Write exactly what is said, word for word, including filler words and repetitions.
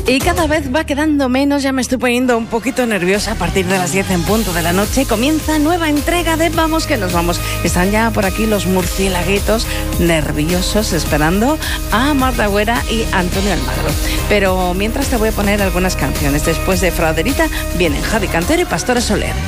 Y cada vez va quedando menos, ya me estoy poniendo un poquito nerviosa. A partir de las diez en punto de la noche comienza nueva entrega de Vamos que nos vamos. Están ya por aquí los murciélaguitos nerviosos esperando a Marta Güera y Antonio Almagro. Pero mientras te voy a poner algunas canciones. Después de Fraderita vienen Javi Cantero y Pastora Soler.